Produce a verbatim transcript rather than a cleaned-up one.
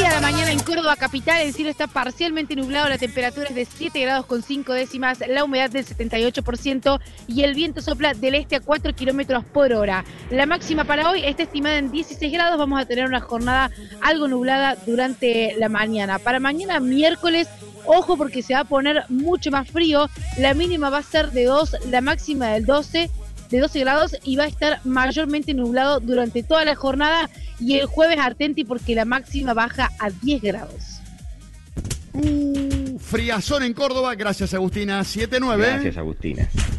Fría la mañana en Córdoba capital, el cielo está parcialmente nublado, la temperatura es de siete grados con cinco décimas, la humedad del setenta y ocho por ciento y el viento sopla del este a cuatro kilómetros por hora. La máxima para hoy está estimada en dieciséis grados, vamos a tener una jornada algo nublada durante la mañana. Para mañana miércoles, ojo porque se va a poner mucho más frío, la mínima va a ser de dos, la máxima del doce, de doce grados y va a estar mayormente nublado durante toda la jornada y el jueves atenti porque la máxima baja a diez grados. Uh, friazón en Córdoba, gracias Agustina, siete nueve. Gracias Agustina.